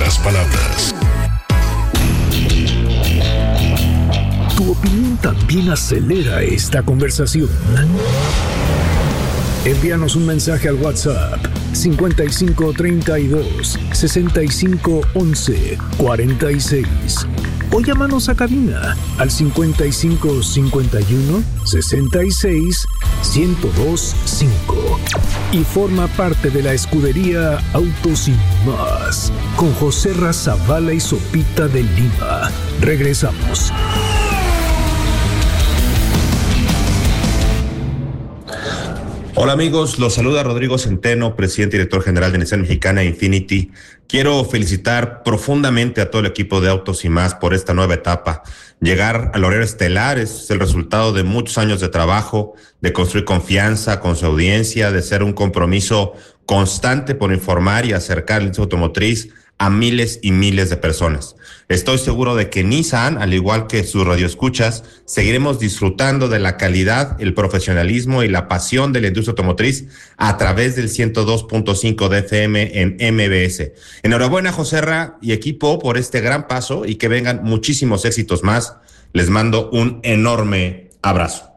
otras palabras. Tu opinión también acelera esta conversación. Envíanos un mensaje al WhatsApp 5532 6511 46 o llámanos a cabina al 5551 66 1025 y forma parte de la escudería Autos Sin Más con José Razabala y Sopita de Lima. Regresamos. Hola amigos, los saluda Rodrigo Centeno, presidente y director general de Nissan Mexicana Infinity. Quiero felicitar profundamente a todo el equipo de Autos y Más por esta nueva etapa. Llegar al horario estelar es el resultado de muchos años de trabajo, de construir confianza con su audiencia, de ser un compromiso constante por informar y acercar la industria automotriz a miles y miles de personas. Estoy seguro de que Nissan, al igual que sus radioescuchas, seguiremos disfrutando de la calidad, el profesionalismo y la pasión de la industria automotriz a través del 102.5 de FM en MBS. Enhorabuena, Joserra y equipo, por este gran paso y que vengan muchísimos éxitos más. Les mando un enorme abrazo.